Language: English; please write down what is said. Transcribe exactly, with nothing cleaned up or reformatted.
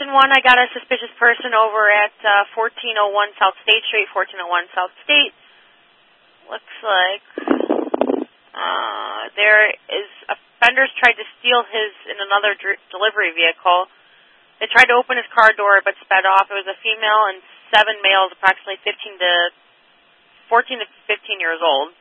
Precinct one, I got a suspicious person over at uh, fourteen oh one South State Street, fourteen oh one South State. Looks like uh, there is offenders tried to steal his in another dr- delivery vehicle. They tried to open his car door but sped off. It was a female and seven males, approximately fifteen to fourteen to fifteen years old.